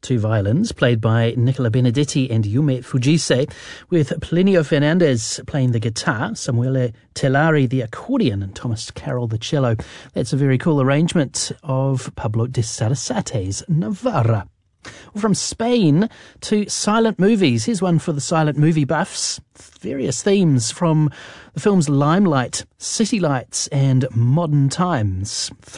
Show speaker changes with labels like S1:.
S1: Two violins, played by Nicola Benedetti and Yume Fujise, with Plinio Fernandez playing the guitar, Samuele Telari the accordion, and Thomas Carroll the cello. That's a very cool arrangement of Pablo de Sarasate's Navarra. From Spain to silent movies. Here's one for the silent movie buffs. Various themes from the films Limelight, City Lights and Modern Times.